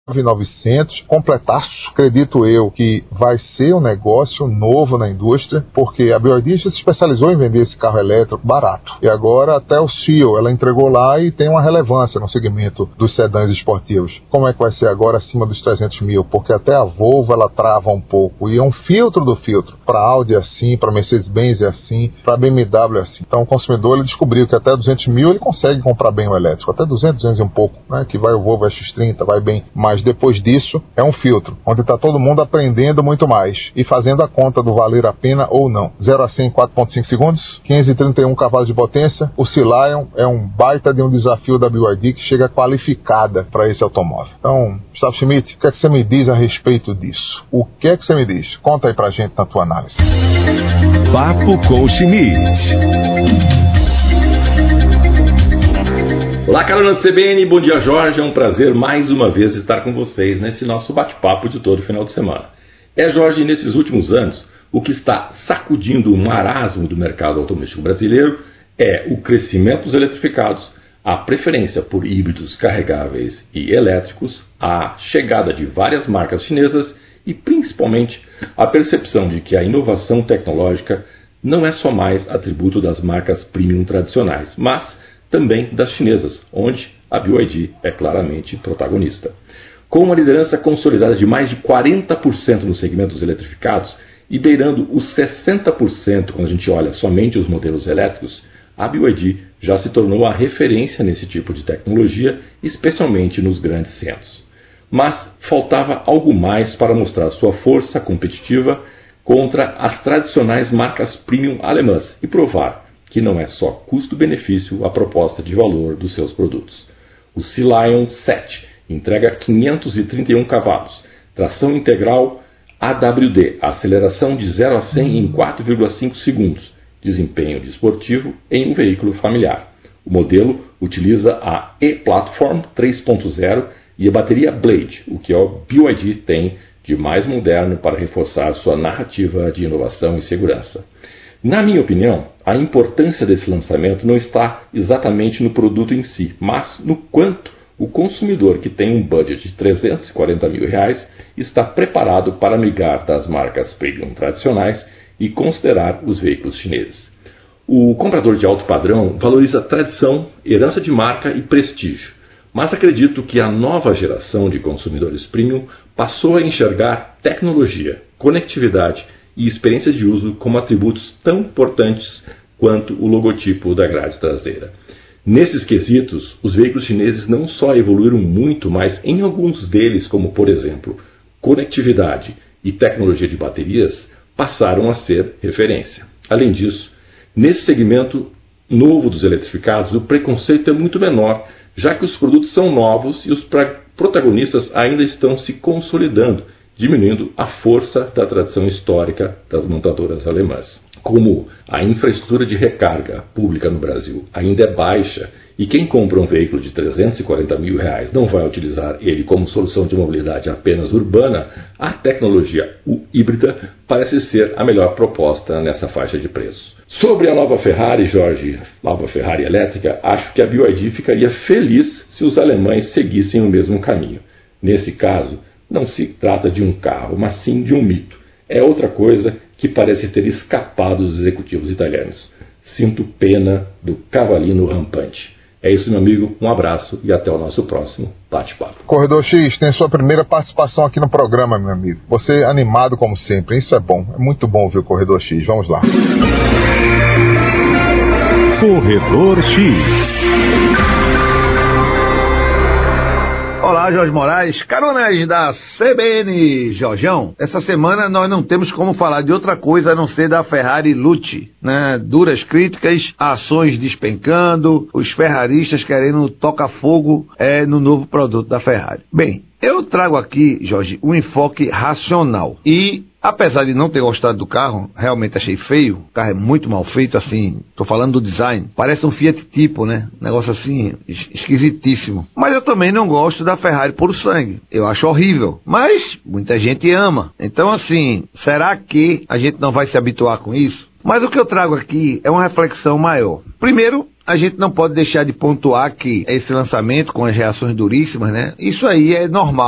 9.900, completar, acredito eu, que vai ser um negócio novo na indústria, porque a BYD já se especializou em vender esse carro elétrico barato. E agora até o Seal, ela entregou lá e tem uma relevância no segmento dos sedãs esportivos. Como é que vai ser agora acima dos 300 mil? Porque até a Volvo, ela trava um pouco. E é um filtro do filtro. Para Audi é assim, para Mercedes-Benz é assim, para BMW é assim. Então o consumidor, ele descobriu que até 200 mil ele consegue comprar bem o elétrico. Até 200, 200 e um pouco, né? Que vai o Volvo X30, vai bem. Mas depois disso, é um filtro, onde está todo mundo aprendendo muito mais e fazendo a conta do valer a pena ou não. 0 a 100 em 4,5 segundos, 531 cavalos de potência. O Sea Lion é um baita de um desafio da BYD que chega qualificada para esse automóvel. Então, Gustavo Schmidt, o que é que você me diz a respeito disso? O que é que você me diz? Conta aí pra gente na tua análise. Papo com Schmidt. Olá, carona do CBN, bom dia, Jorge. É um prazer mais uma vez estar com vocês nesse nosso bate-papo de todo final de semana. Jorge, nesses últimos anos, o que está sacudindo o marasmo do mercado automotivo brasileiro é o crescimento dos eletrificados, a preferência por híbridos carregáveis e elétricos, a chegada de várias marcas chinesas e, principalmente, a percepção de que a inovação tecnológica não é só mais atributo das marcas premium tradicionais, mas também das chinesas, onde a BYD é claramente protagonista. Com uma liderança consolidada de mais de 40% nos segmentos eletrificados e beirando os 60% quando a gente olha somente os modelos elétricos, a BYD já se tornou a referência nesse tipo de tecnologia, especialmente nos grandes centros. Mas faltava algo mais para mostrar sua força competitiva contra as tradicionais marcas premium alemãs e provar que não é só custo-benefício a proposta de valor dos seus produtos. O Sea Lion 7 entrega 531 cavalos, tração integral AWD, aceleração de 0 a 100 em 4,5 segundos, desempenho desportivo em um veículo familiar. O modelo utiliza a E-Platform 3.0 e a bateria Blade, o que o BYD tem de mais moderno para reforçar sua narrativa de inovação e segurança. Na minha opinião, a importância desse lançamento não está exatamente no produto em si, mas no quanto o consumidor que tem um budget de R$340 mil está preparado para migrar das marcas premium tradicionais e considerar os veículos chineses. O comprador de alto padrão valoriza tradição, herança de marca e prestígio, mas acredito que a nova geração de consumidores premium passou a enxergar tecnologia, conectividade e experiência de uso como atributos tão importantes quanto o logotipo da grade traseira. Nesses quesitos, os veículos chineses não só evoluíram muito, mas em alguns deles, como por exemplo, conectividade e tecnologia de baterias, passaram a ser referência. Além disso, nesse segmento novo dos eletrificados, o preconceito é muito menor, já que os produtos são novos e os protagonistas ainda estão se consolidando, diminuindo a força da tradição histórica das montadoras alemãs. Como a infraestrutura de recarga pública no Brasil ainda é baixa e quem compra um veículo de R$340 mil não vai utilizar ele como solução de mobilidade apenas urbana, a tecnologia híbrida parece ser a melhor proposta nessa faixa de preço. Sobre a nova Ferrari, Jorge, nova Ferrari elétrica, acho que a BYD ficaria feliz se os alemães seguissem o mesmo caminho. Nesse caso, não se trata de um carro, mas sim de um mito. É outra coisa que parece ter escapado dos executivos italianos. Sinto pena do cavalino rampante. É isso, meu amigo. Um abraço e até o nosso próximo bate-papo. Corredor X, tem sua primeira participação aqui no programa, meu amigo. Você é animado como sempre. Isso é bom. É muito bom ouvir o Corredor X. Vamos lá. Corredor X. Olá, Jorge Moraes, caronas da CBN, Jorjão. Essa semana nós não temos como falar de outra coisa a não ser da Ferrari Lute, né? Duras críticas, ações despencando, os ferraristas querendo tocar fogo no novo produto da Ferrari. Bem, eu trago aqui, Jorge, um enfoque racional e, apesar de não ter gostado do carro, realmente achei feio, o carro é muito mal feito, assim, tô falando do design, parece um Fiat Tipo, né, negócio assim, esquisitíssimo. Mas eu também não gosto da Ferrari por sangue, eu acho horrível, mas muita gente ama. Então, assim, será que a gente não vai se habituar com isso? Mas o que eu trago aqui é uma reflexão maior. Primeiro, a gente não pode deixar de pontuar que esse lançamento com as reações duríssimas, né, isso aí é normal.